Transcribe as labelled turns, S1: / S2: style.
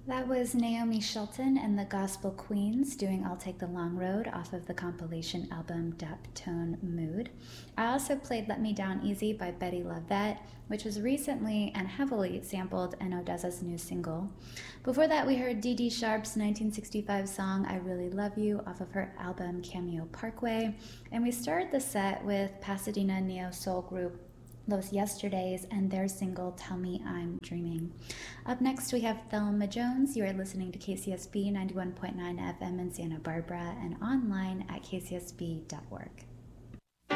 S1: That was Naomi Shelton and the Gospel Queens doing I'll Take the Long Road off of the compilation album Daptone Mood. I also played Let Me Down Easy by Betty LaVette, which was recently and heavily sampled in ODESZA's new single. Before that, we heard Dee Dee Sharp's 1965 song I Really Love You off of her album Cameo Parkway. And we started the set with Pasadena neo-soul group Los Yesterdays and their single Tell Me I'm Dreaming. Up next we have Thelma Jones. You are listening to KCSB 91.9 FM in Santa Barbara and online at kcsb.org.